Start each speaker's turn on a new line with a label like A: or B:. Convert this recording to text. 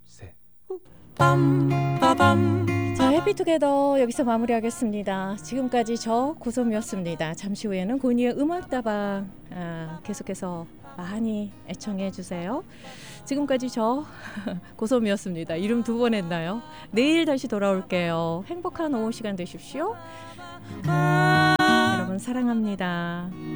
A: 셋.
B: 자, 해피투게더 여기서 마무리하겠습니다. 지금까지 저 고솜이었습니다. 잠시 후에는 고니의 음악다방 계속해서 많이 애청해 주세요. 지금까지 저 고솜이었습니다. 이름 2번 했나요? 내일 다시 돌아올게요. 행복한 오후 시간 되십시오. 여러분 사랑합니다.